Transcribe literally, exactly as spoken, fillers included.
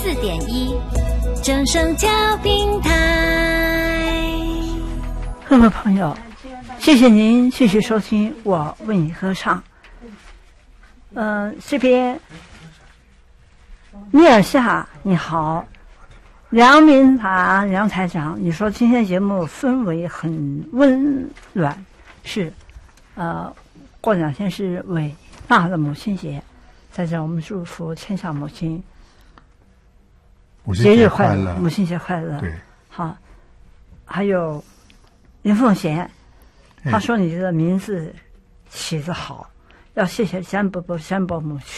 四点一正声教平台。 各位朋友，谢谢您继续收听我为你歌唱。嗯、呃，这边尼尔夏你好，梁明达梁台长，你说今天节目氛围很温暖，是呃，过两天是伟大的母亲节，在这我们祝福天下母亲节日快乐，母亲节快乐。 对， 好，还有林凤贤，他说你的名字起得好，要谢谢詹伯伯、詹伯母